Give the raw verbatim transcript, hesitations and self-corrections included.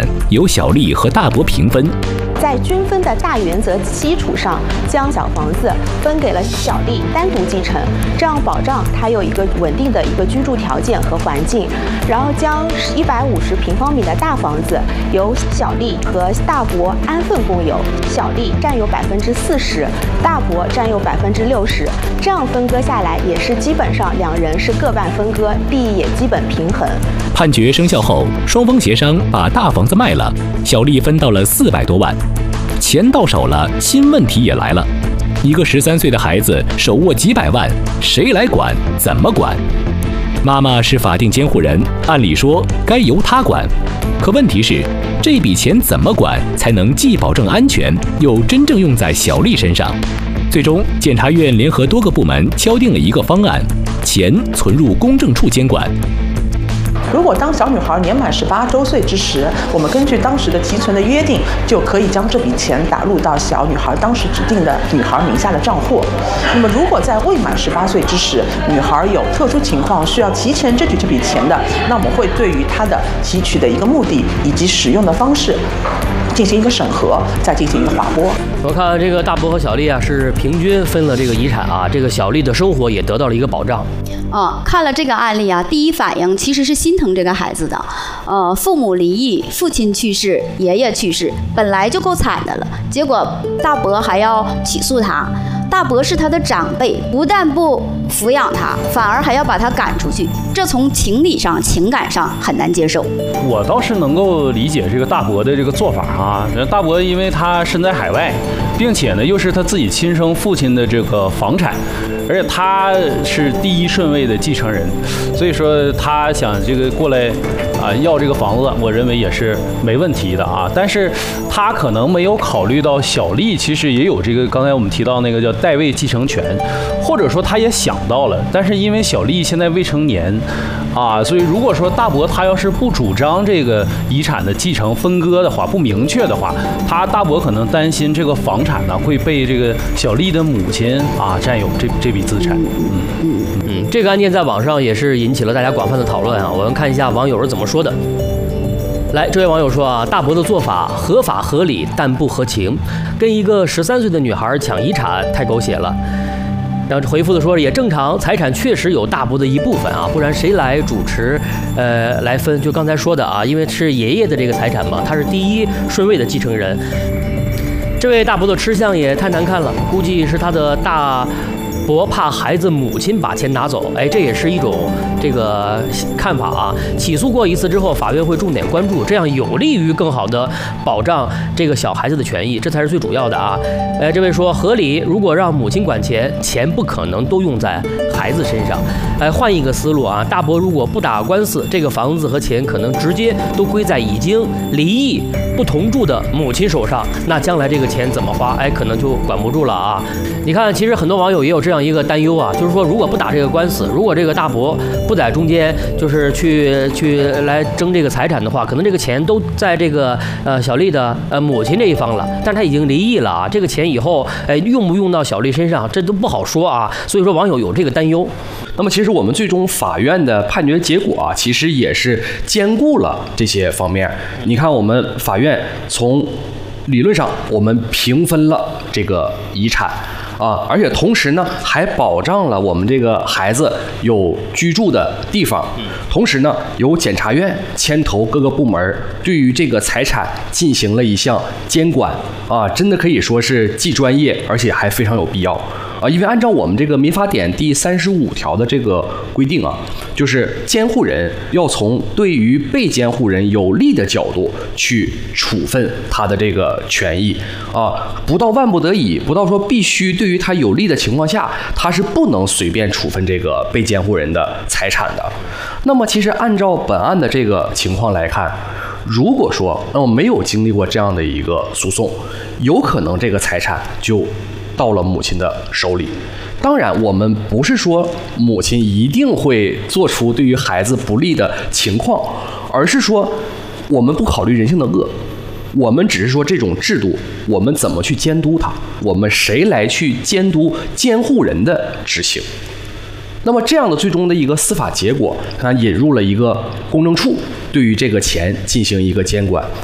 管由小丽和大伯平分。 在均分的大原则基础上，将小房子分给了小丽单独继承，这样保障她有一个稳定的一个居住条件和环境。然后将一百五十平方米的大房子由小丽和大伯安分共有，小丽占有百分之四十，大伯占有百分之六十。这样分割下来，也是基本上两人是各半分割，利益也基本平衡。 判决生效后，双方协商把大房子卖了，小丽分到了四百多万。钱到手了，新问题也来了。一个十三岁的孩子手握几百万，谁来管？怎么管？妈妈是法定监护人，按理说该由她管。可问题是，这笔钱怎么管才能既保证安全，又真正用在小丽身上？最终，检察院联合多个部门敲定了一个方案：钱存入公证处监管。 如果当小女孩年满十八周岁之时，我们根据当时的提存的约定，就可以将这笔钱打入到小女孩当时指定的女孩名下的账户。那么，如果在未满十八岁之时，女孩有特殊情况需要提前支取这笔钱的，那我们会对于她的提取的一个目的以及使用的方式进行一个审核，再进行一个划拨。 我看这个大伯和小丽啊是平均分了这个遗产啊，这个小丽的生活也得到了一个保障。 啊，看了这个案例啊，第一反应其实是心疼这个孩子的。呃，父母离异，父亲去世，爷爷去世，本来就够惨的了，结果大伯还要起诉他。大伯是他的长辈，不但不抚养他，反而还要把他赶出去，这从情理上、情感上很难接受。 我倒是能够理解这个大伯的这个做法啊。大伯因为他身在海外，并且呢又是他自己亲生父亲的这个房产，而且他是第一顺位的继承人，所以说他想这个过来啊要这个房子，我认为也是没问题的啊。但是他可能没有考虑到小丽其实也有这个刚才我们提到那个叫代位继承权，或者说他也想到了，但是因为小丽现在未成年啊，所以如果说大伯他要是不主张这个遗产的继承分割的话，不明确的话，他大伯可能担心这个房产呢会被这个小丽的母亲啊占有这这笔资产。嗯嗯嗯，这个案件在网上也是引起了大家广泛的讨论啊。我们看一下网友是怎么说的。来，这位网友说啊，大伯的做法合法合理，但不合情，跟一个十三岁的女孩抢遗产太狗血了。然后回复的说也正常，财产确实有大伯的一部分啊，不然谁来主持，呃，来分？就刚才说的啊，因为是爷爷的这个财产嘛，他是第一顺位的继承人。这位大伯的吃相也太难看了，估计是他的大伯怕孩子母亲把钱拿走，哎，这也是一种这个看法啊。起诉过一次之后，法院会重点关注，这样有利于更好的保障这个小孩子的权益，这才是最主要的啊。哎，这位说合理，如果让母亲管钱，钱不可能都用在孩子身上。哎，换一个思路啊，大伯如果不打官司，这个房子和钱可能直接都归在已经离异不同住的母亲手上，那将来这个钱怎么花，哎，可能就管不住了啊。你看，其实很多网友也有这样这样一个担忧啊，就是说如果不打这个官司，如果这个大伯不在中间，就是去去来争这个财产的话，可能这个钱都在这个呃小丽的呃母亲这一方了，但是他已经离异了啊，这个钱以后哎用不用到小丽身上，这都不好说啊，所以说网友有这个担忧。 那么其实我们最终法院的判决结果啊，其实也是兼顾了这些方面。你看我们法院从理论上我们平分了这个遗产啊，而且同时呢，还保障了我们这个孩子有居住的地方。同时呢，由检察院牵头各个部门对于这个财产进行了一项监管啊，真的可以说是既专业，而且还非常有必要。啊，因为按照我们这个民法典第三十五条的这个规定啊，就是监护人要从对于被监护人有利的角度去处分他的这个权益啊，不到万不得已，不到说必须对于他有利的情况下，他是不能随便处分这个被监护人的财产的。那么，其实按照本案的这个情况来看，如果说那我没有经历过这样的一个诉讼，有可能这个财产就到了母亲的手里。当然，我们不是说母亲一定会做出对于孩子不利的情况，而是说我们不考虑人性的恶，我们只是说这种制度我们怎么去监督它，我们谁来去监督监护人的执行。那么这样的最终的一个司法结果，它引入了一个公证处对于这个钱进行一个监管。